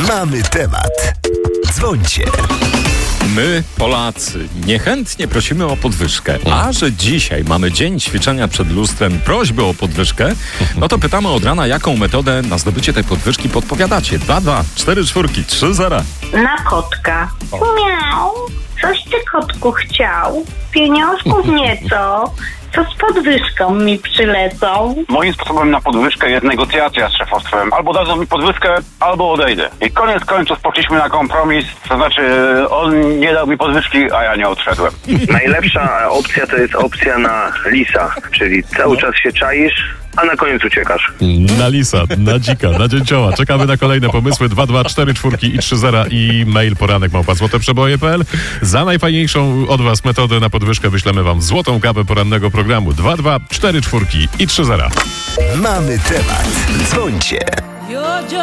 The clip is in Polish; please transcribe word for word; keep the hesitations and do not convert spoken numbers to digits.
Mamy temat. Dzwońcie. My, Polacy, niechętnie prosimy o podwyżkę, a że dzisiaj mamy dzień ćwiczenia przed lustrem, prośby o podwyżkę, no to pytamy od rana, jaką metodę na zdobycie tej podwyżki podpowiadacie. dwa, dwa, cztery, czwórki, trzy, zero. Na kotka. Miau. Coś ty, kotku, chciał? Pieniążków nieco. Co z podwyżką mi przylecą? Moim sposobem na podwyżkę jest negocjacja z szefostwem. Albo dadzą mi podwyżkę, albo odejdę. I koniec końców poszliśmy na kompromis, to znaczy on nie dał mi podwyżki, a ja nie odszedłem. Najlepsza opcja to jest opcja na lisa, czyli cały czas się czaisz, a na koniec uciekasz. Na lisa, na dzika, na dzięcioła. Czekamy na kolejne pomysły. dwa, dwa, cztery, czwórki i trzy zera i mail poranek małpa złote przeboje kropka p l. Za najfajniejszą od was metodę na podwyżkę wyślemy wam złotą kawę porannego programu. dwa, dwa, cztery, czwórki i trzy zera. Mamy temat. Dzwońcie.